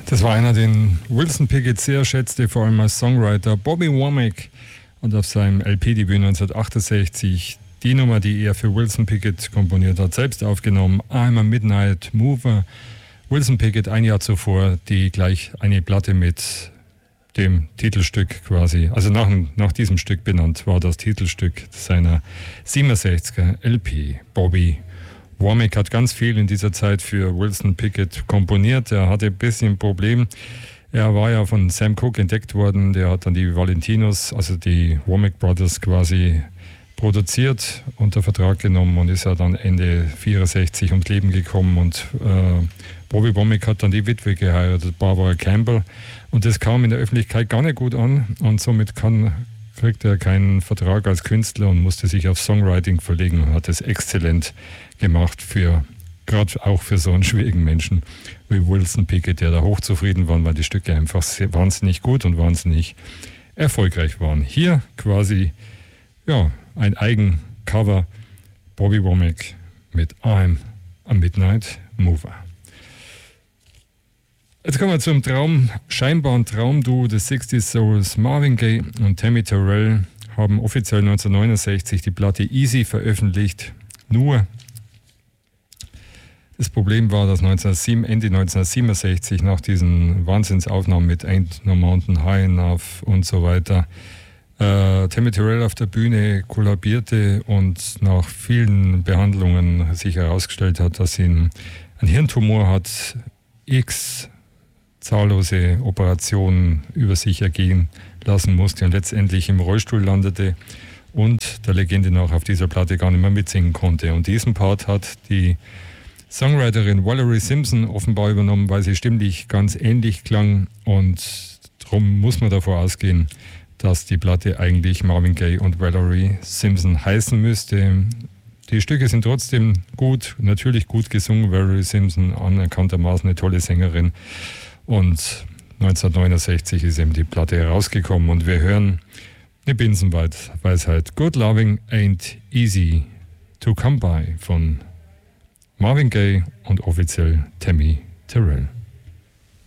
Das war einer, den Wilson Pickett sehr schätzte, vor allem als Songwriter. Bobby Womack hat auf seinem LP-Debüt 1968 die Nummer, die er für Wilson Pickett komponiert hat, selbst aufgenommen. I'm a Midnight Mover. Wilson Pickett ein Jahr zuvor die gleich eine Platte mit dem Titelstück quasi, also nach diesem Stück benannt, war das Titelstück seiner 67er LP. Bobby Womack hat ganz viel in dieser Zeit für Wilson Pickett komponiert. Er hatte ein bisschen ein Problem. Er war ja von Sam Cooke entdeckt worden. Der hat dann die Valentinos, also die Womack Brothers quasi produziert, unter Vertrag genommen und ist ja dann Ende 64 ums Leben gekommen. Und Bobby Womack hat dann die Witwe geheiratet, Barbara Campbell. Und das kam in der Öffentlichkeit gar nicht gut an. Und somit kriegt er keinen Vertrag als Künstler und musste sich auf Songwriting verlegen und hat es exzellent gemacht, gerade auch für so einen schwierigen Menschen wie Wilson Pickett, der da hochzufrieden war, weil die Stücke einfach wahnsinnig gut und wahnsinnig erfolgreich waren. Hier quasi ein Eigencover, Bobby Womack mit I'm a Midnight Mover. Jetzt kommen wir zum scheinbaren Traumduo des 60s Souls. Marvin Gaye und Tammy Terrell haben offiziell 1969 die Platte Easy veröffentlicht. Nur das Problem war, dass Ende 1967 nach diesen Wahnsinnsaufnahmen mit Ain't No Mountain High Enough und so weiter Tammy Terrell auf der Bühne kollabierte und nach vielen Behandlungen sich herausgestellt hat, dass sie einen Hirntumor hat, zahllose Operationen über sich ergehen lassen musste und letztendlich im Rollstuhl landete und der Legende nach auf dieser Platte gar nicht mehr mitsingen konnte. Und diesen Part hat die Songwriterin Valerie Simpson offenbar übernommen, weil sie stimmlich ganz ähnlich klang und darum muss man davon ausgehen, dass die Platte eigentlich Marvin Gaye und Valerie Simpson heißen müsste. Die Stücke sind trotzdem gut, natürlich gut gesungen. Valerie Simpson anerkanntermaßen eine tolle Sängerin. Und 1969 ist eben die Platte herausgekommen und wir hören eine Binsenweisheit. Good Loving Ain't Easy to Come By von Marvin Gaye und offiziell Tammy Terrell.